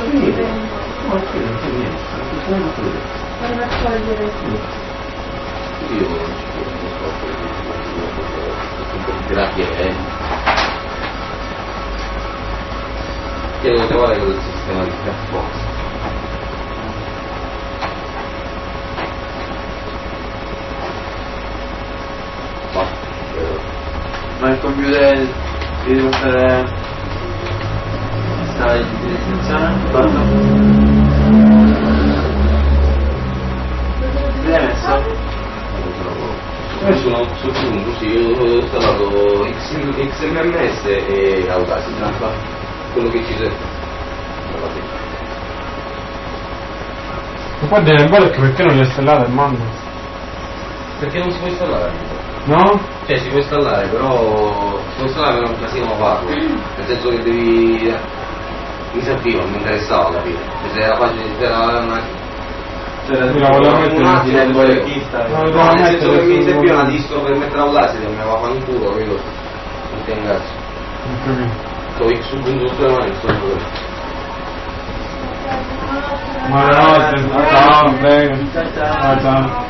finire. No, qui non c'è niente, non c'è niente. Per raccogliere Io non ci posso terapia chiedo trovare quel sistema di trasporto. Ma il computer ti devo stare in descrizione? Guarda. Mi hai messo? Sono così, io ho installato XMMS e Audacity, quello che ci serve. Ma poi delle volte perché non le installate il mando? Perché non si può installare? No? Cioè si può installare, però si può installare per un casino farlo, nel senso che devi... mi serviva, non mi interessava alla fine, se era facile, era una... C'era il bollettista. No, nel senso che mi serviva una distro per mettere Audacity, mi aveva fatto in culo, capito? Non ti ingazzo. Non capito. Sto X subito tutte le mani, sto quello. Buonanotte, ciao, prego. Ciao ciao. Ciao.